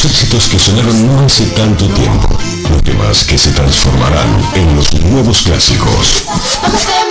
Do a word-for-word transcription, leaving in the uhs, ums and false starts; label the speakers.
Speaker 1: éxitos que sonaron no hace tanto tiempo, los temas que se transformarán en los nuevos clásicos.